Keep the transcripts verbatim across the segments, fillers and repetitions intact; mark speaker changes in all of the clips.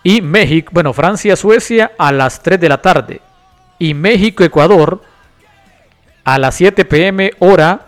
Speaker 1: Y México, bueno, Francia-Suecia a las tres de la tarde. Y México-Ecuador a las siete pe eme hora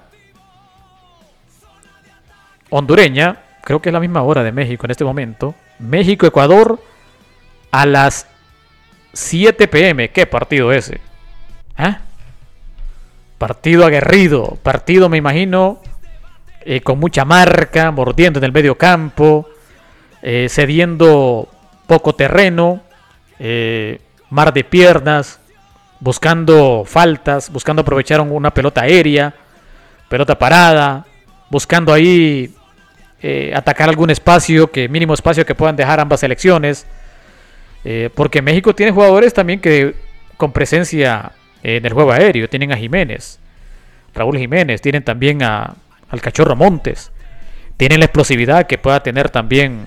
Speaker 1: hondureña. Creo que es la misma hora de México en este momento. México-Ecuador a las siete pe eme. ¿Qué partido ese? ¿Eh? Partido aguerrido. Partido, me imagino, eh, con mucha marca, mordiendo en el medio campo, eh, cediendo poco terreno, eh, mar de piernas, buscando faltas, buscando aprovechar una pelota aérea, pelota parada, buscando ahí eh, atacar algún espacio, que mínimo espacio que puedan dejar ambas selecciones, eh, porque México tiene jugadores también que con presencia en el juego aéreo. Tienen a Jiménez, Raúl Jiménez, tienen también a, al Cachorro Montes, tienen la explosividad que pueda tener también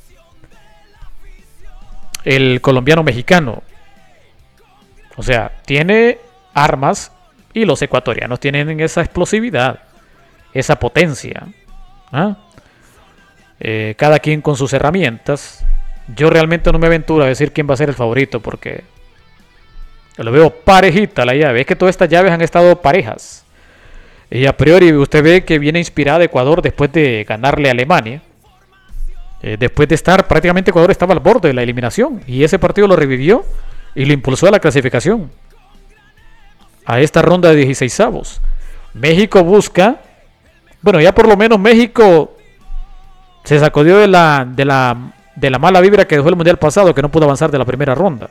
Speaker 1: el colombiano mexicano. O sea, tiene armas y los ecuatorianos tienen esa explosividad, esa potencia. ¿Ah? Eh, cada quien con sus herramientas. Yo realmente no me aventuro a decir quién va a ser el favorito porque lo veo parejita la llave. Es que todas estas llaves han estado parejas. Y a priori usted ve que viene inspirada Ecuador después de ganarle a Alemania. Eh, después de estar, prácticamente Ecuador estaba al borde de la eliminación. Y ese partido lo revivió y lo impulsó a la clasificación. A esta ronda de dieciseisavos. México busca... Bueno, ya por lo menos México se sacudió de la, de la, de la mala vibra que dejó el mundial pasado, que no pudo avanzar de la primera ronda.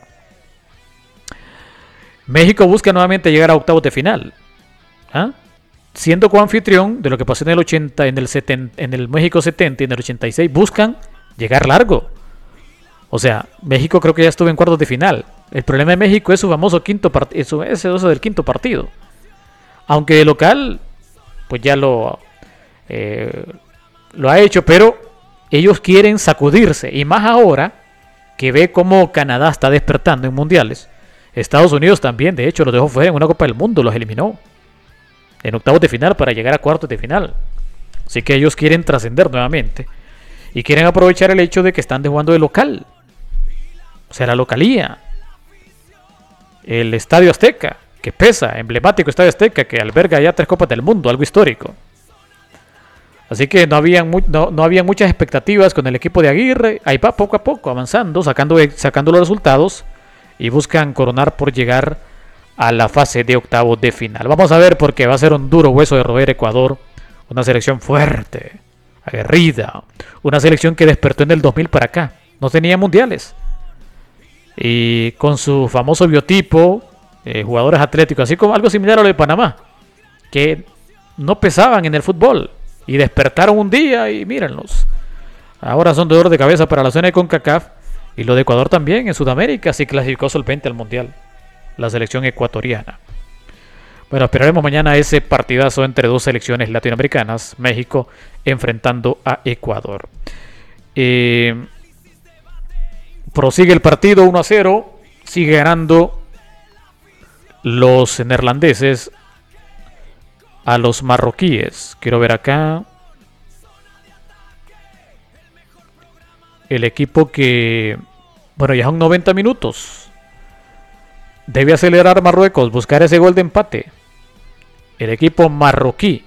Speaker 1: México busca nuevamente llegar a octavos de final. ¿Ah? Siendo coanfitrión de lo que pasó en el ochenta, en el setenta, en el México setenta y en el ochenta y seis, buscan llegar largo. O sea, México creo que ya estuvo en cuartos de final. El problema de México es su famoso quinto partido, ese eso del quinto partido. Aunque de local, pues ya lo, eh, lo ha hecho, pero ellos quieren sacudirse. Y más ahora que ve cómo Canadá está despertando en mundiales. Estados Unidos también, de hecho, los dejó fuera en una Copa del Mundo, los eliminó en octavos de final para llegar a cuartos de final. Así que ellos quieren trascender nuevamente y quieren aprovechar el hecho de que están jugando de local. O sea, la localía. El Estadio Azteca, que pesa, emblemático Estadio Azteca, que alberga ya tres Copas del Mundo, algo histórico. Así que no habían, mu no, no habían muchas expectativas con el equipo de Aguirre. Ahí va poco a poco avanzando, sacando, sacando los resultados y buscan coronar por llegar a la fase de octavos de final. Vamos a ver, porque va a ser un duro hueso de roer Ecuador. Una selección fuerte, aguerrida. Una selección que despertó en el dos mil para acá. No tenía mundiales. Y con su famoso biotipo, eh, jugadores atléticos, así como algo similar a lo de Panamá, que no pesaban en el fútbol. Y despertaron un día y mírenlos. Ahora son dolor de cabeza para la zona de CONCACAF. Y lo de Ecuador también en Sudamérica se clasificó solvente al mundial. La selección ecuatoriana. Bueno, esperaremos mañana ese partidazo entre dos selecciones latinoamericanas. México enfrentando a Ecuador. Eh, prosigue el partido uno a cero. Sigue ganando los neerlandeses a los marroquíes. Quiero ver acá. El equipo que... Bueno, ya son noventa minutos. Debe acelerar Marruecos, buscar ese gol de empate. El equipo marroquí.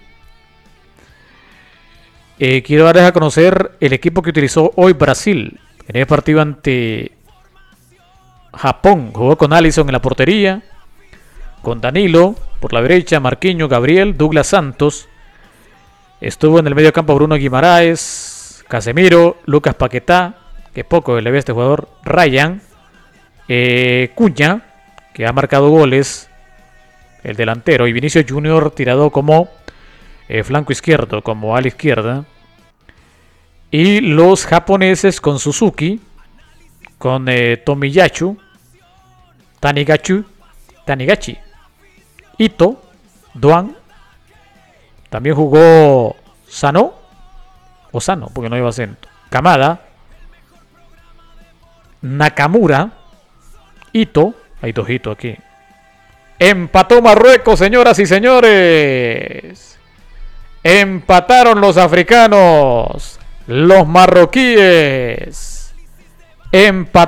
Speaker 1: Eh, quiero darles a conocer el equipo que utilizó hoy Brasil. En el partido ante Japón. Jugó con Alisson en la portería. Con Danilo por la derecha. Marquinhos, Gabriel, Douglas Santos. Estuvo en el medio campo Bruno Guimaraes, Casemiro, Lucas Paquetá. Que poco le ve a este jugador. Ryan. Eh, Cuña, que ha marcado goles, el delantero, y Vinicius Junior tirado como eh, flanco izquierdo, como ala izquierda. Y los japoneses con Suzuki, con eh, Tomiyasu, Tanigachu, Tanigachi, Ito, Doan. También jugó Sano, o Sano, porque no lleva acento. Kamada, Nakamura, Ito. Hay dos hitos aquí. Empató Marruecos, señoras y señores. Empataron los africanos. Los marroquíes. Empataron.